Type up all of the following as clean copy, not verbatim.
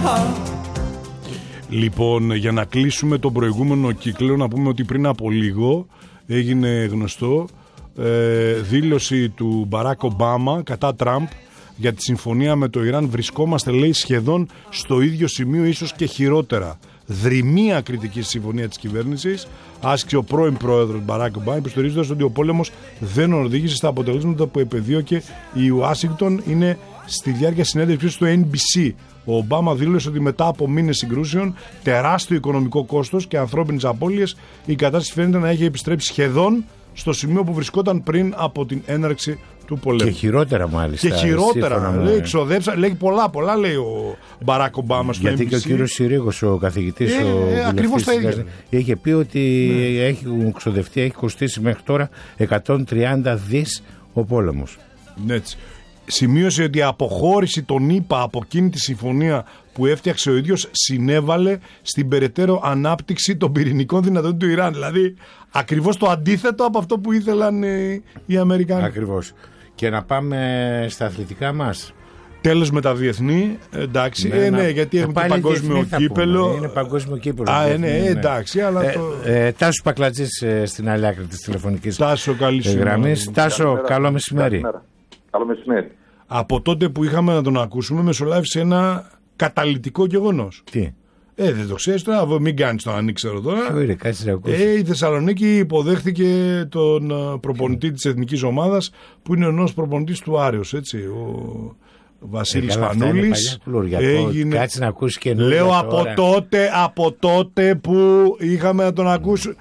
Λοιπόν, για να κλείσουμε τον προηγούμενο κύκλο, να πούμε ότι πριν από λίγο έγινε γνωστό δήλωση του Μπαράκ Ομπάμα κατά Τραμπ για τη συμφωνία με το Ιράν. Βρισκόμαστε, λέει, σχεδόν στο ίδιο σημείο, ίσως και χειρότερα. Δρυμία κριτική στη συμφωνία της κυβέρνησης άσκησε ο πρώην πρόεδρος Μπαράκ Ομπάμα, υποστηρίζοντας ότι ο πόλεμος δεν οδήγησε στα αποτελέσματα που επεδίωκε η Ουάσιγκτον. Είναι στη διάρκεια συνέντευξης στο NBC. Ο Ομπάμα δήλωσε ότι μετά από μήνες συγκρούσεων, τεράστιο οικονομικό κόστος και ανθρώπινες απώλειες, η κατάσταση φαίνεται να έχει επιστρέψει σχεδόν στο σημείο που βρισκόταν πριν από την έναρξη του πολέμου. Και χειρότερα, μάλιστα. Και χειρότερα. Λέει, λέει πολλά, λέει ο Μπαράκ Ομπάμα στο Γιατί NBC. και ο κύριος Συρίγος, ο καθηγητής, ακριβώς τα ίδια. Είχε πει ότι έχει ξοδευτεί, έχει κοστίσει μέχρι τώρα 130 δις ο πόλεμος. Έτσι. Σημείωσε ότι η αποχώρηση των ΗΠΑ από εκείνη τη συμφωνία που έφτιαξε ο ίδιος συνέβαλε στην περαιτέρω ανάπτυξη των πυρηνικών δυνατοτήτων του Ιράν. Δηλαδή ακριβώς το αντίθετο από αυτό που ήθελαν οι Αμερικάνοι. Ακριβώς. Και να πάμε στα αθλητικά μας. Τέλος με τα διεθνή, εντάξει. Ναι, γιατί έχουμε και παγκόσμιο κύπελο. Είναι παγκόσμιο κύπελο. Εντάξει. Αλλά Τάσος Πακλατζής στην άλλη άκρη της τηλεφωνικής γραμμής. Τάσο, καλό μεσημέρι. Καλό μεσημέρι. Από τότε που είχαμε να τον ακούσουμε, μεσολάβησε ένα καταλυτικό γεγονός. Τι? Δεν το ξέρεις τώρα, μην κάνεις το ανήξερο τώρα. Η Θεσσαλονίκη υποδέχθηκε τον προπονητή της εθνικής ομάδας, που είναι ο νέος προπονητής του Άρεος, έτσι, ο Βασίλης Πανούλης. Έγινε... Κάτσε να ακούσει και λέω από τότε που είχαμε να τον ακούσουμε.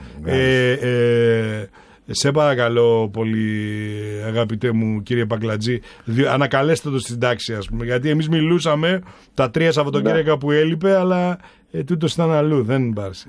Σε παρακαλώ πολύ, αγαπητέ μου κύριε Πακλατζή, ανακαλέστε το στην τάξη, ας πούμε, γιατί εμείς μιλούσαμε τα 3 Σαββατοκύριακα που έλειπε, αλλά τούτος ήταν αλλού, δεν υπάρχει.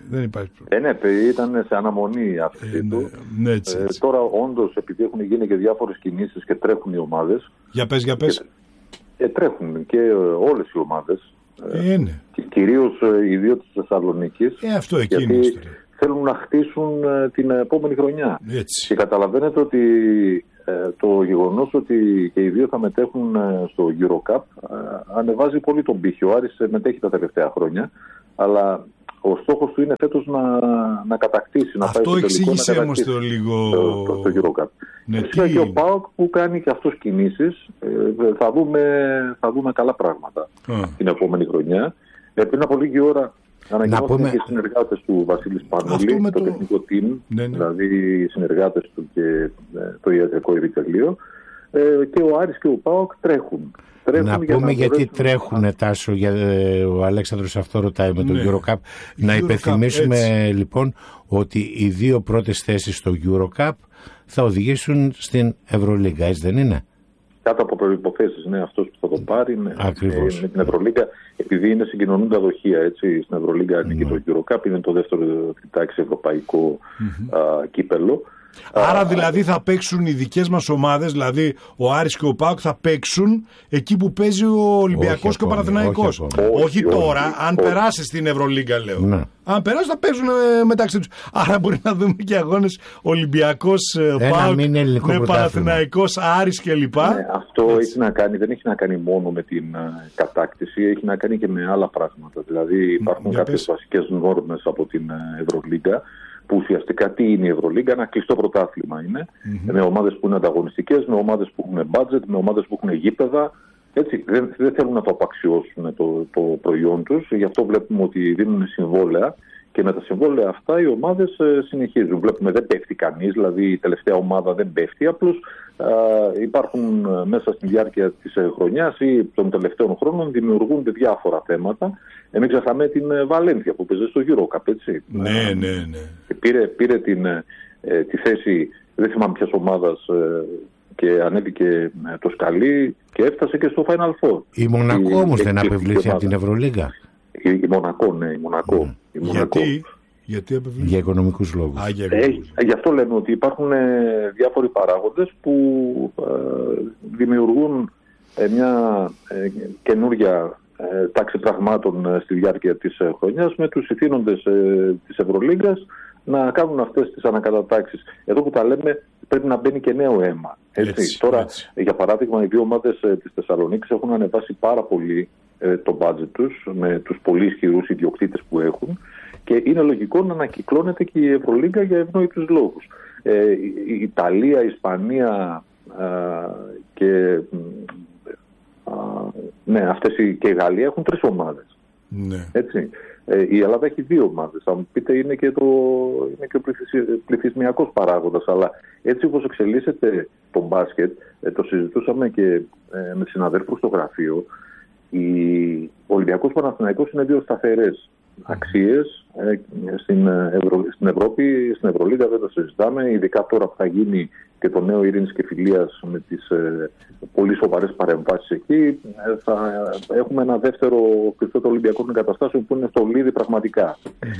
Ήταν σε αναμονή αυτή του. Έτσι. Τώρα όντως, επειδή έχουν γίνει και διάφορες κινήσεις και τρέχουν οι ομάδες. Για πες. Τρέχουν και όλες οι ομάδες. Ναι. Και κυρίως οι δύο της Θεσσαλονίκης. Αυτό εκείνη θέλουν να χτίσουν την επόμενη χρονιά. Έτσι. Και καταλαβαίνετε ότι το γεγονός ότι και οι δύο θα μετέχουν στο EuroCup ανεβάζει πολύ τον πύχη. Ο Άρης μετέχει τα τελευταία χρόνια, αλλά ο στόχος του είναι φέτος να κατακτήσει. Αυτό να εξήγησε όμως το λίγο στο EuroCup. Φυσικά και ο ΠΑΟΚ που κάνει και αυτός κινήσεις, θα δούμε καλά πράγματα την επόμενη χρονιά. Πριν από λίγη ώρα ανακοινώθηκαν και οι συνεργάτες του Βασίλη Πανούλη, το τεχνικό team, δηλαδή οι συνεργάτες του και το ιατρικό επιτελείο, και ο Άρης και ο ΠΑΟΚ τρέχουν. Να πούμε γιατί τρέχουν, Τάσο, ο Αλέξανδρος αυτό ρωτάει με τον EuroCup. Να υπενθυμίσουμε λοιπόν ότι οι 2 πρώτες θέσεις στο EuroCup θα οδηγήσουν στην Ευρωλίγκα, έτσι δεν είναι? Κάτω από προϋποθέσεις, αυτός που θα το πάρει με την Ευρωλίγκα, επειδή είναι συγκοινωνούντα δοχεία, έτσι, στην Ευρωλίγκα και το EuroCup είναι το δεύτερο τάξη ευρωπαϊκό κύπελο. Άρα δηλαδή θα παίξουν οι δικές μας ομάδες, δηλαδή ο Άρης και ο ΠΑΟΚ θα παίξουν εκεί που παίζει ο Ολυμπιακός και ο Παναθηναϊκός. Όχι τώρα, αν περάσει στην Ευρωλίγκα, λέω. Ναι. Αν περάσει θα παίζουν μεταξύ τους. Άρα μπορεί να δούμε και αγώνες Ολυμπιακός, ΠΑΟΚ με Παναθηναϊκός, Άρης κλπ. Αυτό δεν έχει να κάνει μόνο με την κατάκτηση, έχει να κάνει και με άλλα πράγματα. Δηλαδή υπάρχουν κάποιες βασικές νόρμες από την Ευρωλίγκα, που ουσιαστικά τι είναι η Ευρωλίγκα? Ένα κλειστό πρωτάθλημα είναι, με ομάδες που είναι ανταγωνιστικές, με ομάδες που έχουν budget, με ομάδες που έχουν γήπεδα. Έτσι, δεν θέλουν να το απαξιώσουν το προϊόν τους, γι' αυτό βλέπουμε ότι δίνουν συμβόλαια και με τα συμβόλαια αυτά οι ομάδες συνεχίζουν. Βλέπουμε δεν πέφτει κανείς, δηλαδή η τελευταία ομάδα δεν πέφτει, απλώς υπάρχουν μέσα στη διάρκεια της χρονιάς ή των τελευταίων χρόνων δημιουργούνται διάφορα θέματα. Μην ξεχνάμε την Βαλένθια που παίζει στο EuroCup, έτσι. Ναι. Πήρε τη θέση, δεν θυμάμαι ποιας ομάδας, και ανέβηκε το σκαλί και έφτασε και στο Final Four. Η Μονακό όμως δεν απευλήθη από την Ευρωλίγκα. Η Μονακό. Γιατί απευλήθη? Για οικονομικούς λόγους. Γι' αυτό λέμε ότι υπάρχουν διάφοροι παράγοντες που δημιουργούν μια καινούρια τάξη πραγμάτων στη διάρκεια της χρονιάς, με τους ηθήνοντες της Ευρωλίγκας να κάνουν αυτές τις ανακατατάξεις. Εδώ που τα λέμε πρέπει να μπαίνει και νέο αίμα. Έτσι. Τώρα, για παράδειγμα, οι δύο ομάδες της Θεσσαλονίκης έχουν ανεβάσει πάρα πολύ το budget τους με τους πολύ ισχυρούς ιδιοκτήτες που έχουν, και είναι λογικό να ανακυκλώνεται και η Ευρωλίγκα για ευνόητους λόγους. Η Ιταλία, η Ισπανία και αυτές και η Γαλλία έχουν 3 ομάδες. Ναι. Έτσι. Η Ελλάδα έχει 2 ομάδες. Θα μου πείτε, είναι και ο πληθυσμιακός παράγοντας, αλλά έτσι όπως εξελίσσεται το μπάσκετ, το συζητούσαμε και με συναδέλφους στο γραφείο, ο Ολυμπιακός Παναθηναϊκός είναι 2 σταθερές αξίες στην Ευρώπη, στην Ευρωλίγκα δεν το συζητάμε, ειδικά τώρα που θα γίνει και το νέο ειρήνης και φιλίας με τις πολύ σοβαρές παρεμβάσεις εκεί, θα έχουμε ένα δεύτερο κρυφό των Ολυμπιακών εγκαταστάσεων που είναι στολίδι πραγματικά.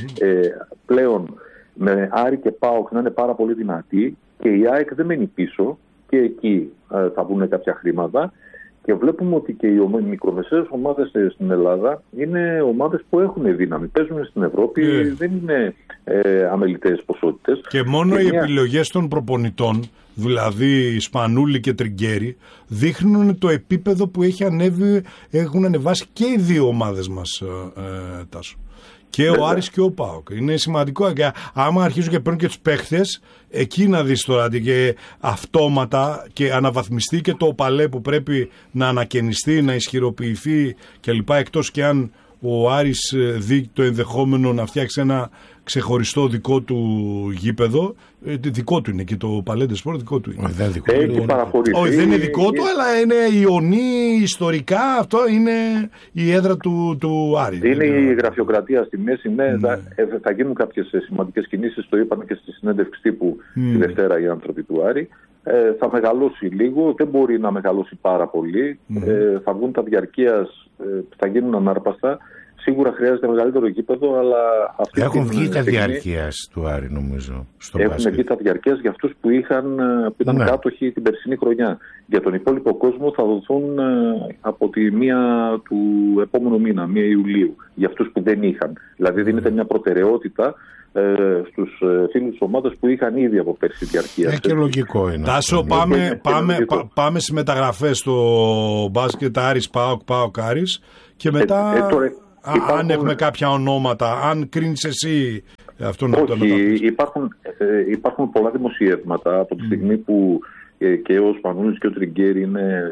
Πλέον με Άρη και ΠΑΟΚ να είναι πάρα πολύ δυνατοί, και η ΑΕΚ δεν μένει πίσω, και εκεί θα βγουν κάποια χρήματα. Και βλέπουμε ότι και οι μικρομεσαίες ομάδες στην Ελλάδα είναι ομάδες που έχουν δύναμη. Παίζουν στην Ευρώπη, δεν είναι αμεληταίες ποσότητες. Και μόνο οι επιλογές των προπονητών, δηλαδή Σπανούλη και Τριγκέρι, δείχνουν το επίπεδο που έχουν ανεβάσει και οι 2 ομάδες μας, Τάσο. Και ο Άρης και ο ΠΑΟΚ. Είναι σημαντικό. Και άμα αρχίζουν και παίρνουν και τους παίχτες, εκεί να δεις τώρα και αυτόματα και αναβαθμιστεί και το παλέ που πρέπει να ανακαινιστεί, να ισχυροποιηθεί κλπ. Εκτός και αν ο Άρης δει το ενδεχόμενο να φτιάξει ένα ξεχωριστό δικό του γήπεδο. Δικό του είναι και το Παλέντε Σπορ, δικό του είναι. Όχι, δεν είναι δικό του, αλλά είναι Ιωνί, ιστορικά αυτό είναι η έδρα του Άρη. Είναι η γραφειοκρατία στη μέση. Ναι. Θα γίνουν κάποιες σημαντικές κινήσεις, το είπαν και στη συνέντευξη τύπου τη Δευτέρα οι άνθρωποι του Άρη. Θα μεγαλώσει λίγο, δεν μπορεί να μεγαλώσει πάρα πολύ. Θα βγουν τα διαρκείας, θα γίνουν ανάρπαστα. Σίγουρα χρειάζεται μεγαλύτερο γήπεδο, αλλά έχουν βγει τα διαρκείας του Άρη, νομίζω. Έχουν βγει τα διαρκείας για αυτούς που ήταν κάτοχοι την περσινή χρονιά. Για τον υπόλοιπο κόσμο θα δοθούν από τη 1 του επόμενου μήνα, 1 Ιουλίου, για αυτούς που δεν είχαν. Δηλαδή δίνεται μια προτεραιότητα στους φίλους της ομάδας που είχαν ήδη από πέρσι διαρκείας. Και λογικό είναι. Τάσο, πάμε στις μεταγραφές στο μπάσκετ Άρης, ΠΑΟΚ Άρης, και μετά... Αν έχουμε κάποια ονόματα, αν κρίνεις εσύ αυτό να το μεταφέρεις. Υπάρχουν πολλά δημοσιεύματα από τη στιγμή που και ο Σπανούλης και ο Τριγκέρι είναι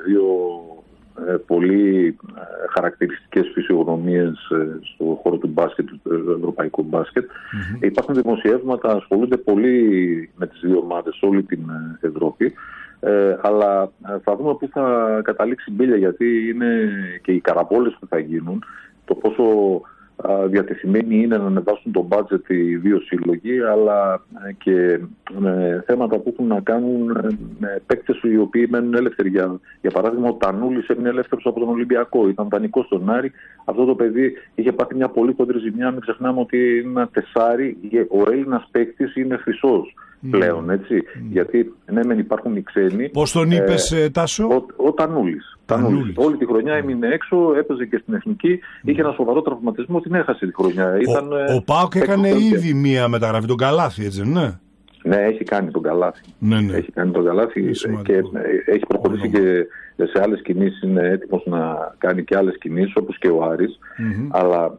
2 πολύ χαρακτηριστικές φυσιογνωμίες στον χώρο του μπάσκετ, του ευρωπαϊκού μπάσκετ. Υπάρχουν δημοσιεύματα, ασχολούνται πολύ με τις 2 ομάδες σε όλη την Ευρώπη. Αλλά θα δούμε πού θα καταλήξει η μπίλια, γιατί είναι και οι καραβόλες που θα γίνουν, το πόσο διατεθειμένοι είναι να ανεβάσουν το μπάτζετ οι 2 σύλλογοι, αλλά και θέματα που έχουν να κάνουν με παίκτες οι οποίοι μένουν ελεύθεροι. Για παράδειγμα, ο Τανούλης έμεινε ελεύθερος από τον Ολυμπιακό, ήταν δανεικός στον Άρη. Αυτό το παιδί είχε πάθει μια πολύ κοντρή ζημιά. Μην ξεχνάμε ότι είναι ένα τεσάρι. Ο Έλληνας παίκτης είναι χρυσός πλέον, έτσι. Γιατί μεν υπάρχουν οι ξένοι. Πώς τον είπες, Τάσο? Ο Τανούλης. Όλη τη χρονιά έμεινε έξω, έπαιζε και στην εθνική. Είχε ένα σοβαρό τραυματισμό, την έχασε τη χρονιά. Ο ΠΑΟΚ έκανε ήδη μία μεταγραφή, τον Καλάθι, έτσι, ναι. Ναι, έχει κάνει τον Καλάθι. Ναι. Έχει κάνει τον Καλάθι και έχει προχωρήσει και σε άλλες κινήσεις. Είναι έτοιμος να κάνει και άλλες κινήσεις, όπως και ο Άρης. Αλλά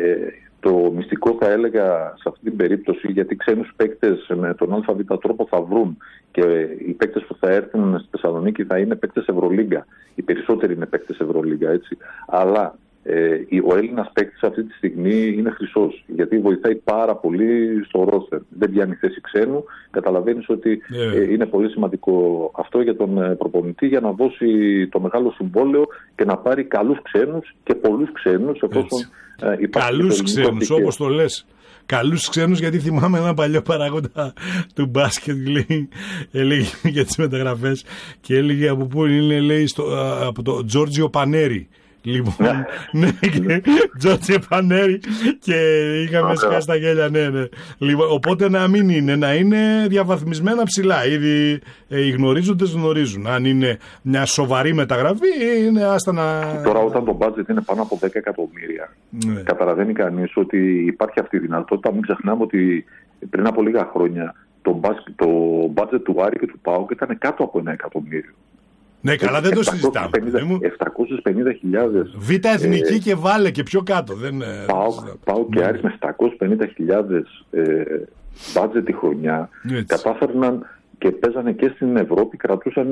το μυστικό θα έλεγα σε αυτή την περίπτωση, γιατί ξένους παίκτες με τον ΑΒ τρόπο θα βρουν, και οι παίκτες που θα έρθουν στη Θεσσαλονίκη θα είναι παίκτες Ευρωλίγκα. Οι περισσότεροι είναι παίκτες Ευρωλίγκα, έτσι. Αλλά ο Έλληνας παίκτης αυτή τη στιγμή είναι χρυσός, γιατί βοηθάει πάρα πολύ στο ρόστερ. Δεν πιάνει θέση ξένου. Καταλαβαίνεις ότι είναι πολύ σημαντικό αυτό για τον προπονητή, για να δώσει το μεγάλο συμβόλαιο και να πάρει καλούς ξένους και πολλούς ξένους, εφόσον καλούς ξένους, όπως το λες. Καλούς ξένους, γιατί θυμάμαι ένα παλιό παράγοντα του μπάσκετ, έλεγε για τις μεταγραφές και έλεγε από πού είναι, λέει, από το Τζόρτζιο Πανέρι. Λοιπόν, ναι, Τζόρτζιο Πανέρι, και είχαμε σκάσει τα γέλια, ναι. Λοιπόν, οπότε να μην είναι, να είναι διαβαθμισμένα ψηλά. Ήδη οι γνωρίζοντες γνωρίζουν. Αν είναι μια σοβαρή μεταγραφή, είναι άστα να... Τώρα όταν το budget είναι πάνω από 10 εκατομμύρια, καταλαβαίνει κανείς ότι υπάρχει αυτή η δυνατότητα. Μην ξεχνάμε ότι πριν από λίγα χρόνια το budget του Άρη και του ΠΑΟΚ ήταν κάτω από 1 εκατομμύριο. Ναι, καλά, δεν το συζητάμε. 750.000. Β' εθνική και βάλε και πιο κάτω. Πάω και Άρης με 750.000 μπάτζετ τη χρονιά. Κατάφερναν και παίζανε και στην Ευρώπη, κρατούσαν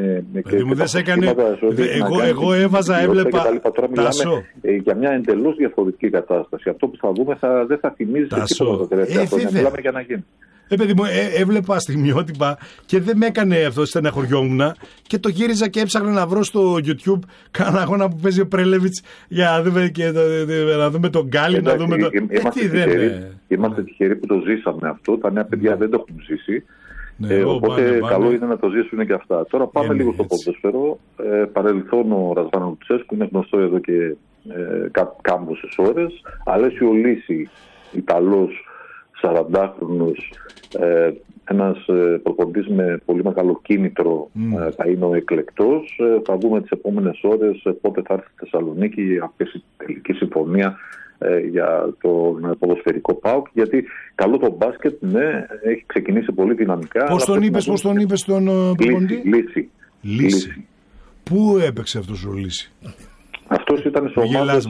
εγώ έβαζα, έβλεπα. Τώρα μιλάμε για μια εντελώς διαφορετική κατάσταση. Αυτό που θα δούμε δεν θα θυμίζει τίποτα τα τελευταία χρόνια. Μιλάμε για να γίνει. Παιδί μου, έβλεπα στιγμιότυπα και δεν με έκανε αυτό, στεναχωριόμουν και το γύριζα και έψαχνα να βρω στο YouTube κάνα αγώνα που παίζει ο Πρέλεβιτς για να δούμε, να δούμε τον Γκάλι, να δούμε το... Είμαστε τυχεροί που το ζήσαμε αυτό, τα νέα παιδιά δεν το έχουν ζήσει. Οπότε καλό είναι να το ζήσουν και αυτά. Τώρα πάμε λίγο στο ποδόσφαιρο. Παρελθόν ο Ρασβάν Λουτσέσκου είναι γνωστό εδώ και κάμποσες ώρες. Αλέσιο Λύση, Ιταλός, 40χρονος, ένας προπονητής με πολύ μεγάλο κίνητρο, θα είναι ο εκλεκτός. Θα δούμε τις επόμενες ώρες πότε θα έρθει στη Θεσσαλονίκη αυτή η τελική συμφωνία για το ποδοσφαιρικό ΠΑΟΚ, γιατί καλό το μπάσκετ, ναι, έχει ξεκινήσει πολύ δυναμικά. Πώς τον είπες τον προπονητή? Λύση. Πού έπαιξε αυτός ο Λύση? Αυτός ήταν σε ομάδες...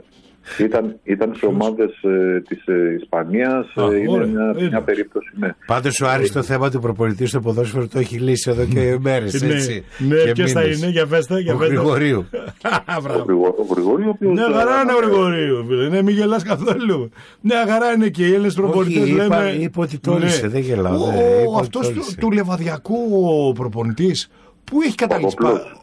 Ήταν σε ομάδες της Ισπανίας. Είναι μια περίπτωση, ναι. Πάντως ο Άρης το θέμα του προπονητή στο ποδόσφαιρο το έχει λύσει εδώ και μέρες, έτσι. Ναι, ποιος θα είναι, για πέστε. Ο Γρηγορίου. Ο Γρηγορίου. Ναι, αγαρά είναι ο Γρηγορίου. Ναι, μην γελάς καθόλου. Ναι, αγαρά είναι και οι Έλληνες προπονητές. Είπε ότι τόλισε, δεν γελάω. Αυτός του Λεβαδιακού ο προπονητής που έχει καταλήξει.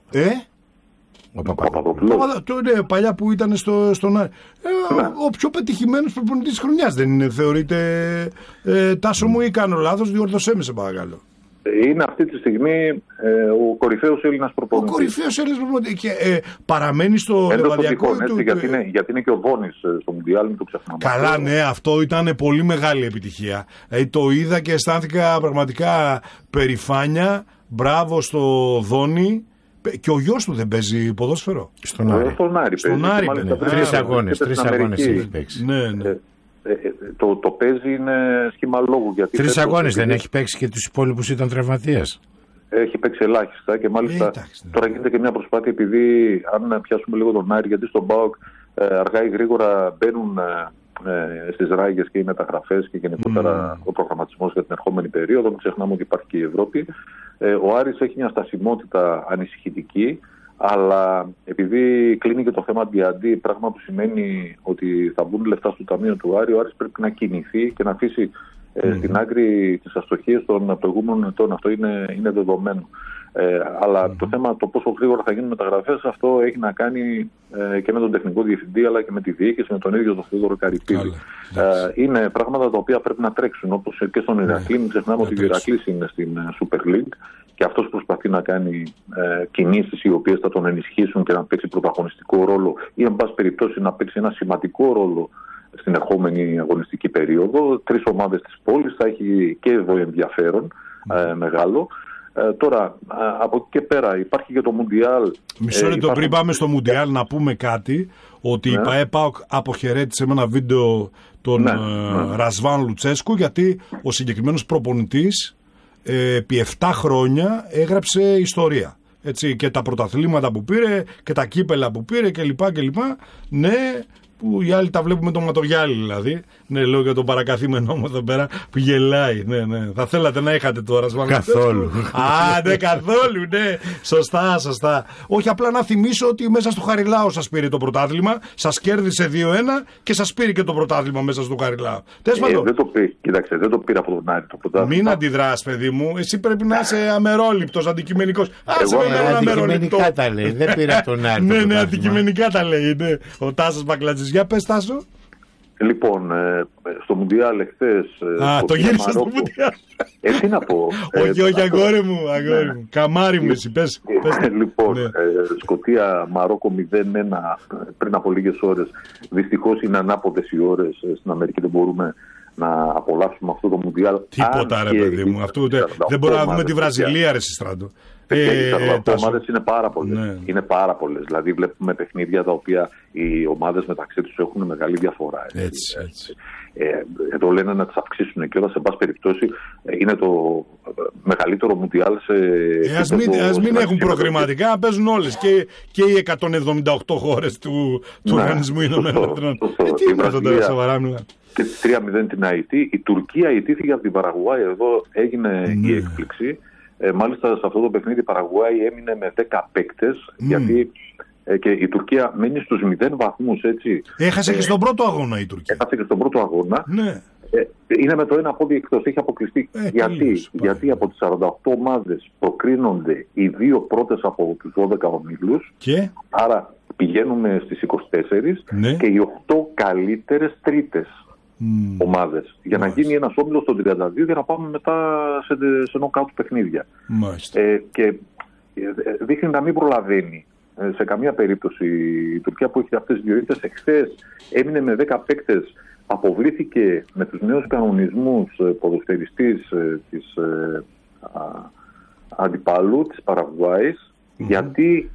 Ο Παπαδοπούλος. Ναι, παλιά που ήταν στον Άρη. Ο πιο πετυχημένος προπονητής της χρονιάς δεν είναι, θεωρείται? Τάσο μου, ή κάνω λάθος? Διορθωσέ με, σε παρακαλώ. Είναι αυτή τη στιγμή ο κορυφαίος Έλληνας προπονητής. Ο κορυφαίος Έλληνας προπονητής. Και παραμένει στο Λεβαδιακό. Γιατί είναι και ο Βόνης στο Μουντιάλ, μην το ξεχνάμε. Καλά, ναι, αυτό ήταν πολύ μεγάλη επιτυχία. Το είδα και αισθάνθηκα πραγματικά περηφάνεια. Μπράβο στο Δόνη. Και ο γιος του δεν παίζει ποδόσφαιρο? Στον Άρη. Τρεις αγώνες έχει παίξει. Ναι. Το παίζει, είναι σχήμα λόγου. 3 αγώνες δεν έχει παίξει και τους υπόλοιπους ήταν τραυματίας? Έχει παίξει ελάχιστα και μάλιστα τώρα γίνεται και μια προσπάθεια, επειδή αν πιάσουμε λίγο τον Άρη, γιατί στον ΠΑΟΚ αργά ή γρήγορα μπαίνουν στις ράγες και οι μεταγραφές και γενικότερα ο προγραμματισμός για την ερχόμενη περίοδο. Μην ξεχνάμε ότι υπάρχει και η Ευρώπη. Ο Άρης έχει μια στασιμότητα ανησυχητική, αλλά επειδή κλείνει και το θέμα D&D, πράγμα που σημαίνει ότι θα μπουν λεφτά στο ταμείο του Άρη, ο Άρης πρέπει να κινηθεί και να αφήσει στην άκρη τις αστοχίες των προηγούμενων ετών. Αυτό είναι δεδομένο. Αλλά το θέμα το πόσο γρήγορα θα γίνουν μεταγραφές, αυτό έχει να κάνει και με τον τεχνικό διευθυντή, αλλά και με τη διοίκηση, με τον ίδιο τον Θεόδωρο Καρυπίδη. Είναι πράγματα τα οποία πρέπει να τρέξουν, όπως και στον Ηρακλή. Μην ξεχνάμε ότι ο Ηρακλής είναι στην Super League και αυτός προσπαθεί να κάνει κινήσεις οι οποίες θα τον ενισχύσουν και να παίξει πρωταγωνιστικό ρόλο ή, εν πάση περιπτώσει, να παίξει ένα σημαντικό ρόλο στην ερχόμενη αγωνιστική περίοδο. 3 ομάδες της πόλης, θα έχει και εδώ ενδιαφέρον μεγάλο. Τώρα, από εκεί και πέρα υπάρχει και το Μουντιάλ. Μισό λεπτό πριν πάμε στο Μουντιάλ να πούμε κάτι, ότι η ΠΑΟΚ αποχαιρέτησε με ένα βίντεο τον Ρασβάν Λουτσέσκου, γιατί ο συγκεκριμένος προπονητής επί 7 χρόνια έγραψε ιστορία. Έτσι, και τα πρωταθλήματα που πήρε και τα κύπελα που πήρε κλπ. Ναι, που οι άλλοι τα βλέπουμε το ματογιάλι δηλαδή. Ναι, λέω για τον παρακαθήμενό μου εδώ πέρα που γελάει. Ναι. Θα θέλατε να είχατε τώρα καθόλου. Ναι, καθόλου, ναι. Σωστά. Όχι, απλά να θυμίσω ότι μέσα στο Χαριλάο σας πήρε το πρωτάθλημα, σας κέρδισε 2-1 και σας πήρε και το πρωτάθλημα μέσα στο Χαριλάο. Δεν το πήρε, κοίταξε, δεν το πήρε από τον Άρη το πρωτάθλημα. Μην αντιδράς, παιδί μου. Εσύ πρέπει να είσαι αμερόληπτος, αντικειμενικός. Αντικειμενικά τα λέει. Δεν πήρε από τον Άρη. Ναι, αντικειμενικά τα λέει. Ο Τάσος Μπακλατζής. Για πες, Τάσο. Λοιπόν, στο Μουντιάλ εχθές. Το γύρισα στο Μουντιάλ. Τι να πω. Όχι, αγόρι μου. Καμάρι μου, εσύ, πες. Λοιπόν, Σκωτία, Μαρόκο 0-1 πριν από λίγες ώρες. Δυστυχώς είναι ανάποδες οι ώρες. Στην Αμερική δεν μπορούμε να απολαύσουμε αυτό το Μουντιάλ. Τίποτα, ρε παιδί μου. Δεν μπορούμε να δούμε τη Βραζιλία, ρε Συστράτο. Οι ομάδες είναι πάρα πολλές. Ναι. Είναι πάρα πολλές. Δηλαδή, βλέπουμε παιχνίδια τα οποία οι ομάδες μεταξύ τους έχουν μεγάλη διαφορά. Έτσι. Εδώ λένε να τις αυξήσουν και όλα. Σε πάση περιπτώσει, είναι μεγαλύτερο μουντιάλ σε. Ας μην έχουν προκριματικά, να παίζουν όλες και οι 178 χώρες του Οργανισμού Ηνωμένων Εθνών. Τι είναι αυτό τώρα, σοβαρά μιλάμε. Και 3-0 την Αϊτή. Η Τουρκία ιτήθηκε από την Παραγουάη. Εδώ έγινε η έκπληξη. Μάλιστα σε αυτό το παιχνίδι η Παραγουάη έμεινε με 10 παίκτες, γιατί και η Τουρκία μένει στους 0 βαθμούς, έτσι. Έχασε και στον πρώτο αγώνα η Τουρκία. Έχασε και στον πρώτο αγώνα. Ναι. Είναι με το ένα πόδι εκτός, έχει αποκλειστεί. Γιατί από τις 48 ομάδες προκρίνονται οι 2 πρώτες από τους 12 ομίλους. Άρα πηγαίνουμε στις 24 και οι 8 καλύτερες τρίτες ομάδες. Για να γίνει ένας όμιλος των 32 για να πάμε μετά σε νοκάουτ παιχνίδια. Και δείχνει να μην προλαβαίνει σε καμία περίπτωση η Τουρκία που έχει αυτές τις δύο ήττες. Εχθές έμεινε με 10 παίκτες, αποβλήθηκε με τους νέους κανονισμούς ποδοσφαιριστής της αντιπάλου της Παραγουάης, γιατί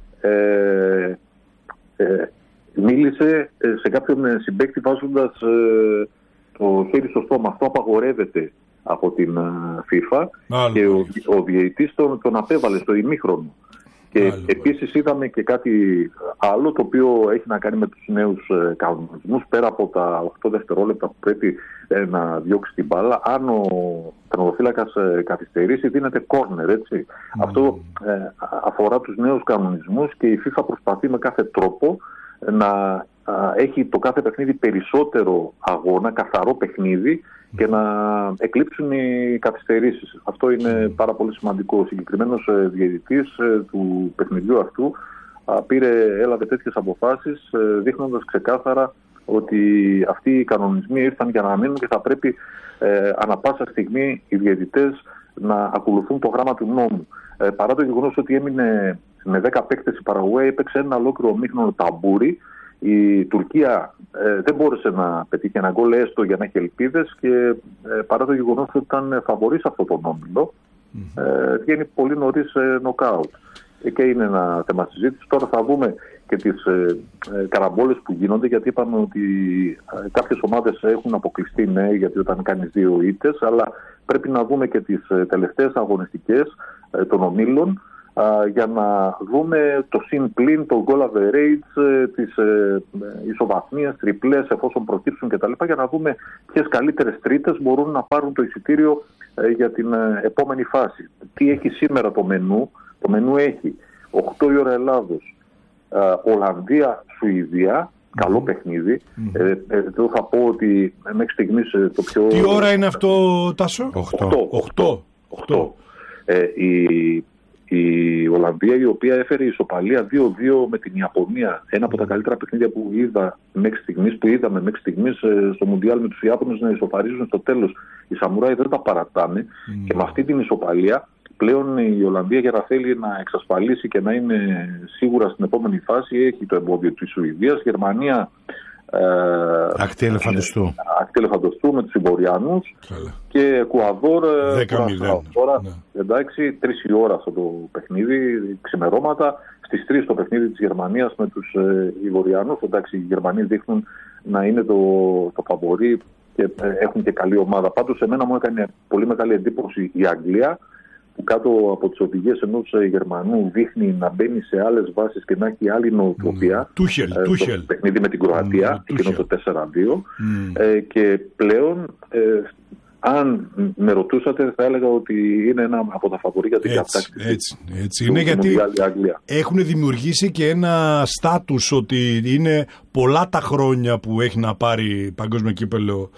μίλησε σε κάποιον συμπαίκτη βάζοντας το χέρι στο στόμα. Αυτό απαγορεύεται από την FIFA και ο διαιτητής τον απέβαλε στο ημίχρονο. Και επίσης είδαμε και κάτι άλλο το οποίο έχει να κάνει με τους νέους κανονισμούς. Πέρα από τα 8 δευτερόλεπτα που πρέπει να διώξει την μπάλα, αν ο τερματοφύλακας καθυστερήσει δίνεται κόρνερ, έτσι. Αυτό αφορά τους νέους κανονισμούς και η FIFA προσπαθεί με κάθε τρόπο να έχει το κάθε παιχνίδι περισσότερο αγώνα, καθαρό παιχνίδι και να εκλείψουν οι καθυστερήσεις. Αυτό είναι πάρα πολύ σημαντικό. Ο συγκεκριμένος διαιτητής του παιχνιδιού αυτού έλαβε τέτοιες αποφάσεις, δείχνοντας ξεκάθαρα ότι αυτοί οι κανονισμοί ήρθαν για να μείνουν και θα πρέπει ανα πάσα στιγμή οι διαιτητές να ακολουθούν το γράμμα του νόμου. Παρά το γεγονός ότι έμεινε με 10 παίκτες η Παραγουάη, έπαιξε ένα ολόκληρο μήχρονο ταμπούρι. Η Τουρκία δεν μπόρεσε να πετύχει ένα γκολ έστω για να έχει ελπίδες και παρά το γεγονός ότι ήταν φαβορής αυτόν τον όμιλο, βγαίνει πολύ νωρίς νοκάουτ. Και είναι ένα θέμα συζήτηση. Τώρα θα δούμε και τις καραμπόλες που γίνονται, γιατί είπαμε ότι κάποιες ομάδες έχουν αποκλειστεί, ναι, γιατί όταν κάνεις 2 ήττες, αλλά πρέπει να δούμε και τις τελευταίες αγωνιστικές των ομίλων, για να δούμε το συν-πλήν, το goal average, τις ισοβαθμίες, τριπλές εφόσον προκύψουν κτλ. Για να δούμε ποιες καλύτερες τρίτες μπορούν να πάρουν το εισιτήριο για την επόμενη φάση. Τι έχει σήμερα το μενού? Το μενού έχει 8 η ώρα Ελλάδος, Ολλανδία, Σουηδία. Καλό παιχνίδι. Εδώ θα πω ότι μέχρι στιγμής το πιο... Τι ώρα είναι αυτό, Τάσο? 8. Η Ολλανδία, η οποία έφερε ισοπαλία 2-2 με την Ιαπωνία, ένα από τα καλύτερα παιχνίδια που είδαμε μέχρι στιγμής στο Μουντιάλ, με τους Ιάπωνες να ισοπαρίζουν στο τέλος. Οι Σαμουράι δεν τα παρατάνε και με αυτή την ισοπαλία πλέον η Ολλανδία, για να θέλει να εξασφαλίσει και να είναι σίγουρα στην επόμενη φάση, έχει το εμπόδιο της Σουηδίας. Γερμανία ακτή ελεφαντοστού με τους Ιβοριανούς και Εκουαδόρ 10-0. Τώρα, εντάξει, 3 η ώρα αυτό το παιχνίδι, ξημερώματα. Στις 3 το παιχνίδι της Γερμανίας με τους Ιβοριανούς. Εντάξει, οι Γερμανοί δείχνουν να είναι το φαβορί και έχουν και καλή ομάδα. Πάντως, εμένα μου έκανε πολύ μεγάλη εντύπωση η Αγγλία, που κάτω από τις οδηγίες ενός Γερμανού δείχνει να μπαίνει σε άλλες βάσεις και να έχει άλλη νοοτροπία. Τούχελ. Το παιχνίδι με την Κροατία, εκείνο το 4-2. Και πλέον, αν με ρωτούσατε, θα έλεγα ότι είναι ένα από τα φαβορί για την κατάκτηση. Έτσι. Είναι γιατί έχουν δημιουργήσει και ένα στάτους ότι είναι πολλά τα χρόνια που έχει να πάρει παγκόσμιο κύπελλο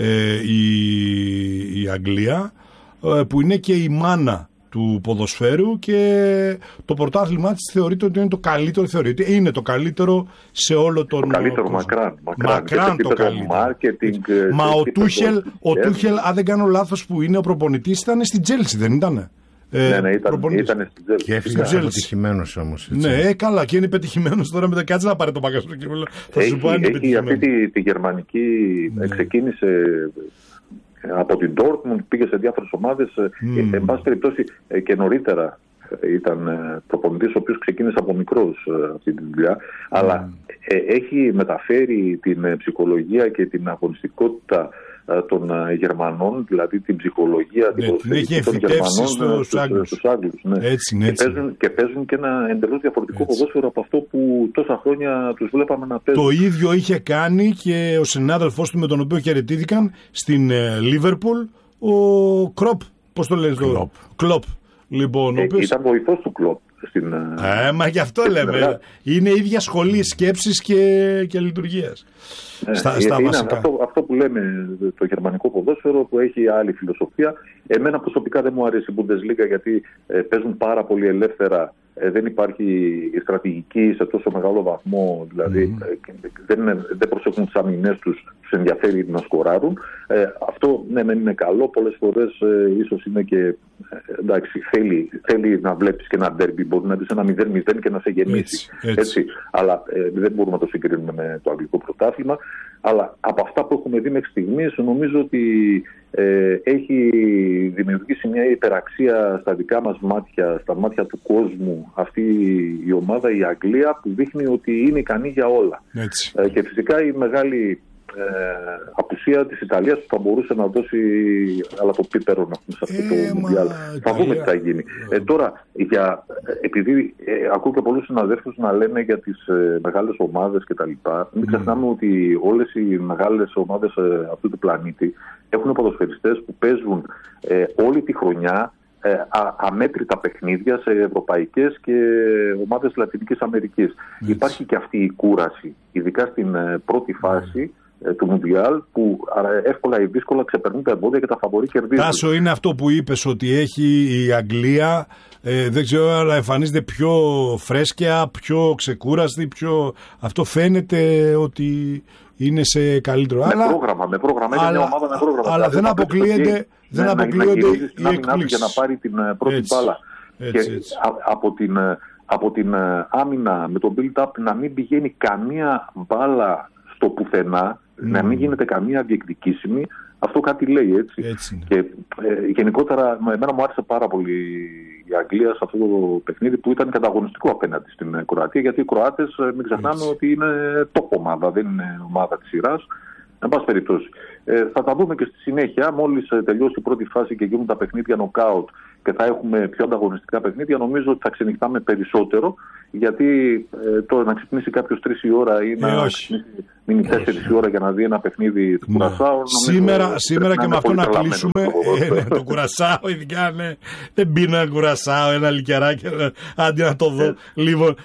η Αγγλία, που είναι και η μάνα του ποδοσφαίρου και το πρωτάθλημά της θεωρείται ότι είναι το καλύτερο. Είναι το καλύτερο σε όλο τον καλύτερο κόσμο. Μακράν το καλύτερο. Μα ο Τούχελ, αν δεν κάνω λάθος, που είναι ο προπονητής, ήταν στην Chelsea, δεν ήτανε? Ναι, ήταν στην Chelsea. Και έφυγε πετυχημένος όμως. Ναι, καλά, και είναι πετυχημένος τώρα με τα κάτσε να πάρει το παγκόσμιο κύπελλο. Έχει αυτή τη γερμανική, ξεκίνησε από την Dortmund, πήγε σε διάφορες ομάδες. Εν πάση περιπτώσει και νωρίτερα ήταν προπονητής, ο οποίος ξεκίνησε από μικρός αυτή τη δουλειά. Αλλά έχει μεταφέρει την ψυχολογία και την αγωνιστικότητα των Γερμανών, δηλαδή την ψυχολογία, την προσφυγική των Γερμανών στους Άγγλους. Ναι. Έτσι. Και παίζουν και ένα εντελώς διαφορετικό ποδόσφαιρο από αυτό που τόσα χρόνια τους βλέπαμε να παίζουν. Το ίδιο είχε κάνει και ο συνάδελφός του με τον οποίο χαιρετήθηκαν στην Λίβερπουλ, ο Κροπ. Πώς το λες το Κλοπ. Λοιπόν, ήταν βοηθός του Κλοπ. Μα γι' αυτό λέμε. Είναι η ίδια σχολή σκέψης και λειτουργίας. Στα βασικά. Αυτό που λέμε το γερμανικό ποδόσφαιρο που έχει άλλη φιλοσοφία. Εμένα προσωπικά δεν μου αρέσει η Bundesliga γιατί παίζουν πάρα πολύ ελεύθερα. Δεν υπάρχει στρατηγική σε τόσο μεγάλο βαθμό, δηλαδή δεν προσέχουν τις αμυνές τους ενδιαφέρει να σκοράρουν. Αυτό ναι, δεν είναι καλό. Πολλές φορές ίσως είναι και εντάξει, θέλει να βλέπεις και ένα ντέρμπι. Μπορεί να δεις ένα 0-0 και να σε γεννήσει. Έτσι. Αλλά δεν μπορούμε να το συγκρίνουμε με το αγγλικό πρωτάθλημα. Αλλά από αυτά που έχουμε δει μέχρι στιγμής, νομίζω ότι έχει δημιουργήσει μια υπεραξία στα δικά μας μάτια, στα μάτια του κόσμου, αυτή η ομάδα, η Αγγλία, που δείχνει ότι είναι ικανή για όλα. Και φυσικά η μεγάλη απουσία της Ιταλίας που θα μπορούσε να δώσει αλλά το πίπερο να πούμε σε αυτό το Μουντιάλ. Θα δούμε τι θα γίνει. Τώρα, επειδή ακούω και πολλούς συναδέλφους να λένε για τις μεγάλες ομάδες κτλ. Μην ξεχνάμε ότι όλες οι μεγάλες ομάδες αυτού του πλανήτη έχουν ποδοσφαιριστές που παίζουν όλη τη χρονιά αμέτρητα παιχνίδια σε ευρωπαϊκές και ομάδες Λατινικής Αμερικής. Υπάρχει και αυτή η κούραση, ειδικά στην πρώτη φάση του Μουντιάλ, που εύκολα ή δύσκολα ξεπερνούν τα εμπόδια και τα φαβορί κερδίζουν. Τάσο, είναι αυτό που είπες ότι έχει η Αγγλία, δεν ξέρω, αλλά εμφανίζεται πιο φρέσκια, πιο ξεκούραστη, αυτό φαίνεται ότι είναι σε καλύτερο. Με πρόγραμμα, είναι μια ομάδα με πρόγραμμα. Αλλά δεν αποκλείεται η έκπληξη για να πάρει την πρώτη μπάλα. Από την άμυνα με το build-up να μην πηγαίνει καμία μπάλα στο πουθενά, να μην γίνεται καμία διεκδικήσιμη, αυτό κάτι λέει, έτσι. Και γενικότερα, εμένα μου άρεσε πάρα πολύ η Αγγλία σε αυτό το παιχνίδι που ήταν καταγωνιστικό απέναντι στην Κροατία, γιατί οι Κροάτες, μην ξεχνάμε ότι είναι top ομάδα, δεν είναι ομάδα της σειράς. Εν πάση περιπτώσει. Θα τα δούμε και στη συνέχεια, μόλις τελειώσει η πρώτη φάση και γίνουν τα παιχνίδια knockout και θα έχουμε πιο ανταγωνιστικά παιχνίδια, νομίζω ότι θα ξενυχτάμε περισσότερο, γιατί τώρα να ξυπνήσει κάποιος 3 η ώρα ή να μείνει 4 η ώρα για να δει ένα παιχνίδι του Κουρασάου. Σήμερα και με αυτό να κλείσουμε. Το Κουρασάου, ειδικά δεν πίνω ένα Κουρασάου, ένα λικιαράκι, αντί να το δω. Λοιπόν,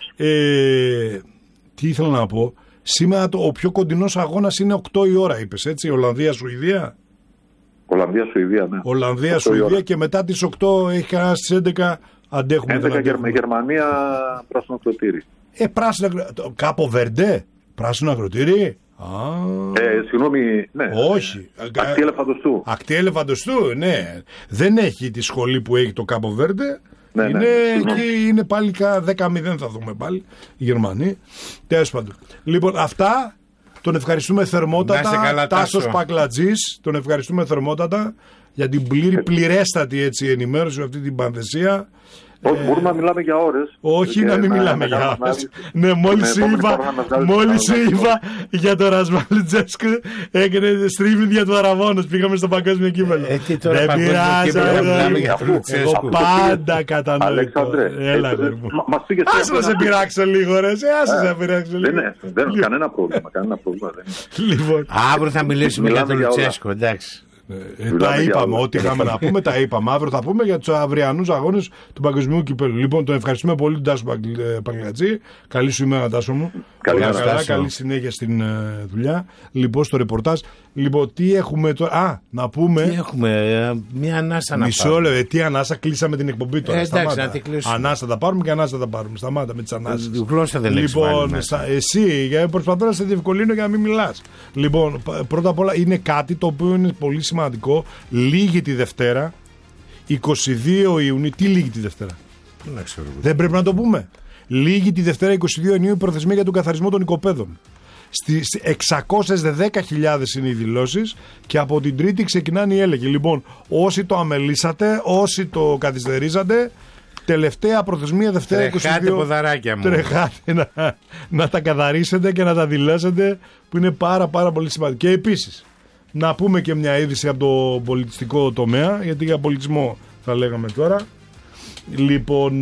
τι ήθελα να πω. Σήμερα ο πιο κοντινός αγώνας είναι 8 η ώρα, είπες, έτσι, Ολλανδία-Σουηδία. Ολλανδία-Σουηδία, ναι. Ολλανδία-Σουηδία και μετά τις 8 έχει κανένα στις 11 αντέχουμε. 11 με Γερμανία, πράσινο ακροτήρι. Κάπο Βερντέ, πράσινο ακροτήρι. Συγγνώμη, ναι. Όχι. Ακτή Ελεφαντοστού. Ακτή Ελεφαντοστού, ναι. Δεν έχει τη σχολή που έχει το Κάπο Βερντέ. Εκεί είναι πάλι 10-0 θα δούμε πάλι οι Γερμανοί. Τέλος πάντων. Λοιπόν, αυτά. Τον ευχαριστούμε θερμότατα. Τάσος Πακλατζής. Τον ευχαριστούμε θερμότατα για την πληρέστατη έτσι ενημέρωση σε αυτή την πανδεσία. Όχι, μπορούμε να μιλάμε για ώρες. Όχι, να μην μιλάμε για ώρες. Ναι, μόλις είπα για το Ρασμαλιτζέσκου, έκανε streaming για το Αραβώνος. Πήγαμε στο παγκόσμιο κύπελλο. Δεν πειράζει, εγώ πάντα κατανοητό. Αλέξανδρε, άσε να σε πειράξω λίγο, ρε. Άσε να πειράξω λίγο. Δεν έχω κανένα πρόβλημα. Αύριο θα μιλήσουμε για τον Λουτσέσκο, εντάξει. Τα είπαμε, ό,τι είχαμε να πούμε, τα είπαμε. Αύριο θα πούμε για τους αυριανούς αγώνες του παγκοσμίου κυπέλλου. Λοιπόν, τον ευχαριστούμε πολύ τον Τάσο Πακλατζή. Καλή σου ημέρα, Τάσο μου. Καλή συνέχεια στην δουλειά. Λοιπόν, στο ρεπορτάζ. Λοιπόν, τι έχουμε τώρα. Να πούμε. Τι έχουμε, μια ανάσα να μισό λεπτό. Τι ανάσα, κλείσαμε την εκπομπή τώρα. Εντάξει, να την κλείσουμε. Ανάσα θα πάρουμε και ανάσα θα πάρουμε. Σταμάτα με τις ανάσες. Γλώσσα δεν έχεις βάλει μέσα. Εσύ, προσπαθώ να σε διευκολύνω για να μην μιλάς. Λοιπόν, πρώτα απ' όλα είναι κάτι το οποίο είναι πολύ σημαντικό. Λίγη τη Δευτέρα, 22 Ιουνίου. Τι λίγη τη Δευτέρα? Δεν πρέπει να το πούμε. Λίγη τη Δευτέρα, 22 Ιουνίου, η προθεσμία για τον καθαρισμό των οικοπαίδων. Στις 610.000 είναι οι δηλώσεις και από την Τρίτη ξεκινάνε οι έλεγχοι. Λοιπόν, όσοι το αμελήσατε, όσοι το καθυστερήσατε, τελευταία προθεσμία Δευτέρα 22. Τρεχάτε ποδαράκια μου. Τρεχάτε να τα καθαρίσετε και να τα δηλώσετε, που είναι πάρα πολύ σημαντικό. Και επίσης, Να πούμε και μια είδηση από το πολιτιστικό τομέα, γιατί για πολιτισμό θα λέγαμε τώρα. Λοιπόν,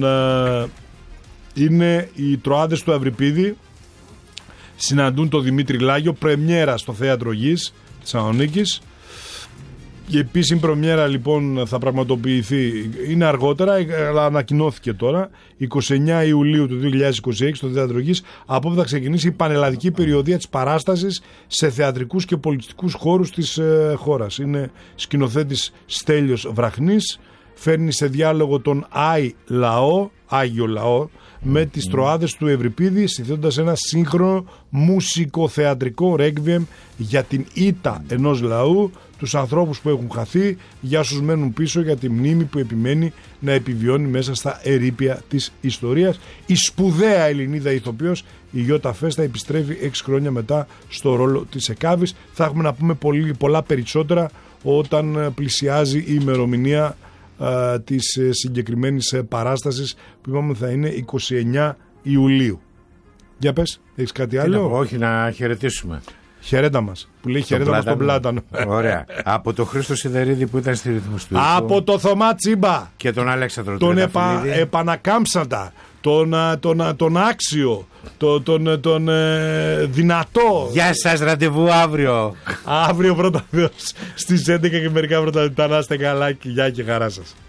είναι οι Τροάδες του Ευρυπίδη, συναντούν τον Δημήτρη Λάγιο, πρεμιέρα στο Θέατρο Γης της Θεσσαλονίκης. Η επίσημη πρεμιέρα λοιπόν θα πραγματοποιηθεί, είναι αργότερα, αλλά ανακοινώθηκε τώρα, 29 Ιουλίου του 2026 στο Θέατρο Γης. Από όπου θα ξεκινήσει η πανελλαδική περιοδία της παράστασης σε θεατρικούς και πολιτιστικούς χώρους της χώρας. Είναι σκηνοθέτης Στέλιος Βραχνής, φέρνει σε διάλογο τον Άγιο Λαό, με τις Τροάδες του Ευρυπίδη, συνθέτοντας ένα σύγχρονο μουσικοθεατρικό ρέκβιεμ για την ήττα ενός λαού, τους ανθρώπους που έχουν χαθεί, για όσους μένουν πίσω, για τη μνήμη που επιμένει να επιβιώνει μέσα στα ερείπια της ιστορίας. Η σπουδαία Ελληνίδα ηθοποιός, η Γιώτα Φέστα, επιστρέφει 6 χρόνια μετά στο ρόλο της Εκάβης. Θα έχουμε να πούμε πολλά περισσότερα όταν πλησιάζει η ημερομηνία της συγκεκριμένης παράστασης που είπαμε θα είναι 29 Ιουλίου. Για πες, έχεις κάτι άλλο? Όχι, να χαιρετήσουμε. Χαιρέτα μας, που λέει χαιρέτα μας τον Πλάτανο. Ωραία. Από τον Χρήστο Σιδερίδη που ήταν στη ρυθμός του. Από το Θωμά Τσίμπα. Και τον Αλέξανδρο τον επανακάμψαντα, τον άξιο, τον δυνατό. Γεια σας, ραντεβού αύριο. Αύριο πρώτα Θεός στις 11 και μερικά πρώτα λεπτά. Να είστε καλά και γεια και χαρά σας.